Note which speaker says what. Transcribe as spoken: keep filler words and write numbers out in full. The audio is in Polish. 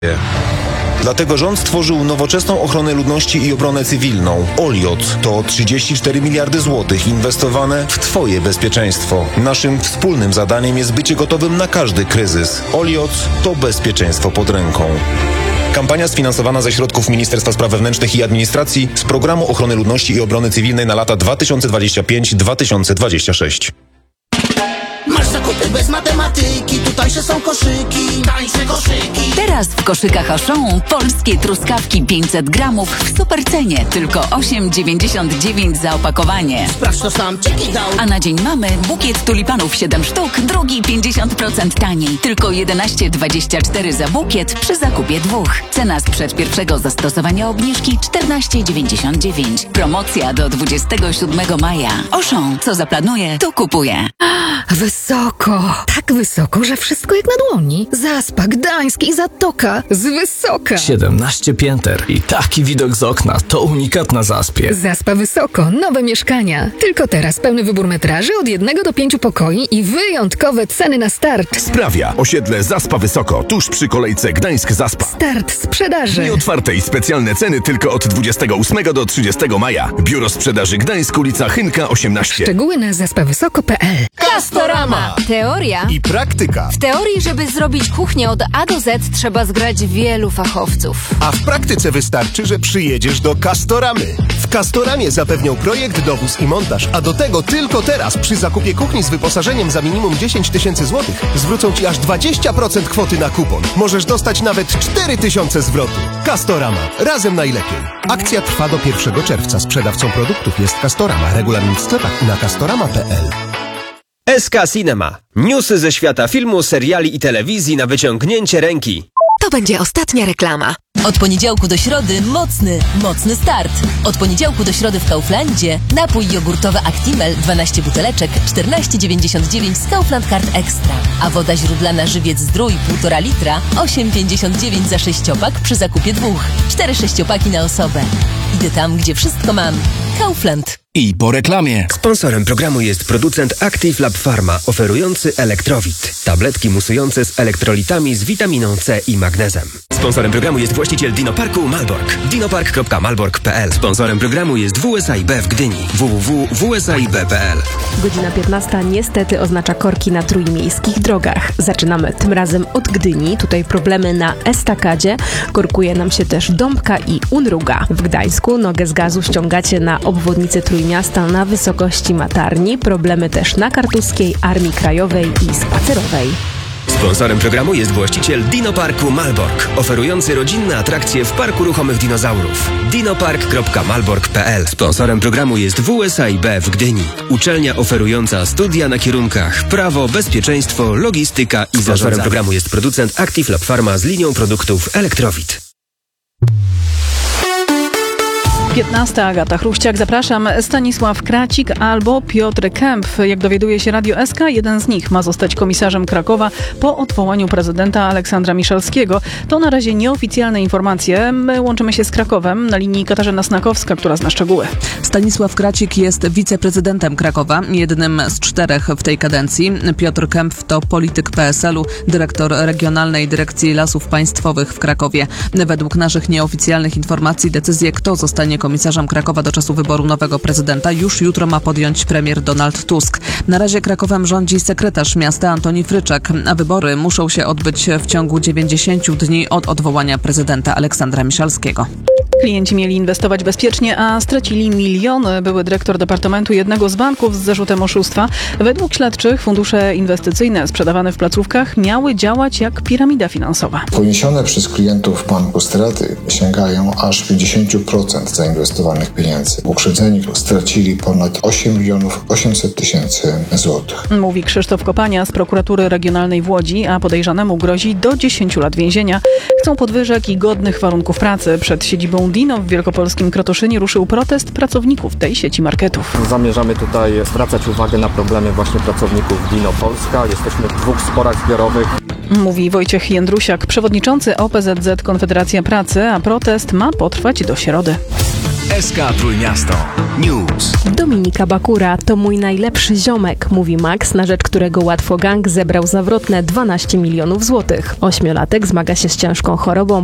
Speaker 1: Dlatego rząd stworzył nowoczesną ochronę ludności i obronę cywilną. Oliot to trzydzieści cztery miliardy złotych inwestowane w Twoje bezpieczeństwo. Naszym wspólnym zadaniem jest bycie gotowym na każdy kryzys. Oliot to bezpieczeństwo pod ręką. Kampania sfinansowana ze środków Ministerstwa Spraw Wewnętrznych i Administracji z Programu Ochrony Ludności i Obrony Cywilnej na lata dwa tysiące dwudziesty piąty do dwa tysiące dwudziestego szóstego.
Speaker 2: Masz zakupy bez matematyki, tutajsze są koszyki, tańsze koszyki.
Speaker 3: Teraz w koszykach Auchan polskie truskawki pięćset gramów w supercenie, tylko osiem dziewięćdziesiąt dziewięć za opakowanie.
Speaker 2: Sprawdź, to sam Czeki dał.
Speaker 3: A na dzień mamy bukiet tulipanów siedem sztuk, drugi pięćdziesiąt procent taniej, tylko jedenaście dwadzieścia cztery za bukiet przy zakupie dwóch. Cena sprzed pierwszego zastosowania obniżki czternaście dziewięćdziesiąt dziewięć. Promocja do dwudziestego siódmego maja. Auchan, co zaplanuje, to kupuje.
Speaker 4: Wysoko, tak wysoko, że wszystko jak na dłoni. Zaspa, Gdańsk i Zatoka z wysoka.
Speaker 5: siedemnaście pięter i taki widok z okna to unikat na Zaspie.
Speaker 4: Zaspa Wysoko, nowe mieszkania. Tylko teraz pełny wybór metraży od jednego do pięciu pokoi i wyjątkowe ceny na start.
Speaker 6: Sprawia osiedle Zaspa Wysoko, tuż przy kolejce Gdańsk-Zaspa.
Speaker 4: Start sprzedaży.
Speaker 6: Nieotwarte i specjalne ceny tylko od dwudziestego ósmego do trzydziestego maja. Biuro Sprzedaży Gdańsk, ulica Chynka osiemnaście.
Speaker 4: Szczegóły na zaspa wysoko kropka pe el.
Speaker 7: Castorama. Teoria
Speaker 6: I praktyka.
Speaker 7: W teorii, żeby zrobić kuchnię od A do Z, trzeba zgrać wielu fachowców.
Speaker 6: A w praktyce wystarczy, że przyjedziesz do Castoramy. W Castoramie zapewnią projekt, dowóz i montaż, a do tego tylko teraz przy zakupie kuchni z wyposażeniem za minimum dziesięć tysięcy złotych zwrócą Ci aż dwadzieścia procent kwoty na kupon. Możesz dostać nawet cztery tysiące zwrotu. Castorama. Razem najlepiej. Akcja trwa do pierwszego czerwca. Sprzedawcą produktów jest Castorama. Regulamin w sklepach i na castorama kropka pe el.
Speaker 8: S K Cinema. Newsy ze świata filmu, seriali i telewizji na wyciągnięcie ręki.
Speaker 9: To będzie ostatnia reklama.
Speaker 10: Od poniedziałku do środy mocny, mocny start. Od poniedziałku do środy w Kauflandzie napój jogurtowy Actimel dwanaście buteleczek czternaście dziewięćdziesiąt dziewięć z Kaufland Card Extra. A woda źródlana Żywiec Zdrój półtora litra osiem pięćdziesiąt dziewięć za sześciopak przy zakupie dwóch. Cztery sześciopaki na osobę. Idę tam, gdzie wszystko mam. Kaufland.
Speaker 5: I po reklamie.
Speaker 8: Sponsorem programu jest producent Active Lab Pharma, oferujący Elektrowit. Tabletki musujące z elektrolitami z witaminą C i magnezem. Sponsorem programu jest właściciel Dinoparku Malbork. dinopark kropka malbork kropka pe el. Sponsorem programu jest W S A I B w Gdyni. w w w kropka w s a i b kropka pe el.
Speaker 11: Godzina piętnasta niestety oznacza korki na trójmiejskich drogach. Zaczynamy tym razem od Gdyni. Tutaj problemy na Estakadzie. Korkuje nam się też Dąbka i Unruga. W Gdańsku nogę z gazu ściągacie na obwodnicy Trójmiasta na wysokości Matarni. Problemy też na Kartuskiej, Armii Krajowej i Spacerowej.
Speaker 8: Sponsorem programu jest właściciel Dinoparku Malbork, oferujący rodzinne atrakcje w Parku Ruchomych Dinozaurów. dinopark kropka malbork kropka pe el. Sponsorem programu jest W S A I B w Gdyni. Uczelnia oferująca studia na kierunkach prawo, bezpieczeństwo, logistyka i zarządzanie. Sponsorem programu jest producent Active Lab Pharma z linią produktów Elektrowit.
Speaker 12: piętnasta Agata Chruściak, zapraszam. Stanisław Kracik albo Piotr Kempf. Jak dowiaduje się Radio S K, jeden z nich ma zostać komisarzem Krakowa po odwołaniu prezydenta Aleksandra Miszalskiego. To na razie nieoficjalne informacje. My łączymy się z Krakowem. Na linii Katarzyna Snakowska, która zna szczegóły.
Speaker 13: Stanisław Kracik jest wiceprezydentem Krakowa, jednym z czterech w tej kadencji. Piotr Kempf to polityk P S L u, dyrektor Regionalnej Dyrekcji Lasów Państwowych w Krakowie. Według naszych nieoficjalnych informacji decyzję, kto zostanie komisarzem Krakowa do czasu wyboru nowego prezydenta, już jutro ma podjąć premier Donald Tusk. Na razie Krakowem rządzi sekretarz miasta Antoni Fryczek, a wybory muszą się odbyć w ciągu dziewięćdziesięciu dni od odwołania prezydenta Aleksandra Miszalskiego.
Speaker 12: Klienci mieli inwestować bezpiecznie, a stracili miliony. Były dyrektor departamentu jednego z banków z zarzutem oszustwa. Według śledczych fundusze inwestycyjne sprzedawane w placówkach miały działać jak piramida finansowa.
Speaker 14: Poniesione przez klientów banku straty sięgają aż pięćdziesiąt procent zainwestowanych pieniędzy. Uprzedzeni stracili ponad osiem milionów osiemset tysięcy złotych.
Speaker 12: Mówi Krzysztof Kopania z prokuratury regionalnej w Łodzi, a podejrzanemu grozi do dziesięciu lat więzienia. Chcą podwyżek i godnych warunków pracy. Przed siedzibą Dino w wielkopolskim Krotoszynie ruszył protest pracowników tej sieci marketów.
Speaker 15: Zamierzamy tutaj zwracać uwagę na problemy właśnie pracowników Dino Polska. Jesteśmy w dwóch sporach zbiorowych.
Speaker 12: Mówi Wojciech Jędrusiak, przewodniczący O P Z Z Konfederacja Pracy, a protest ma potrwać do środy.
Speaker 16: S K Trójmiasto. News.
Speaker 11: Dominika Bakura to mój najlepszy ziomek, mówi Max, na rzecz którego łatwo gang zebrał zawrotne dwanaście milionów złotych. Ośmiolatek zmaga się z ciężką chorobą,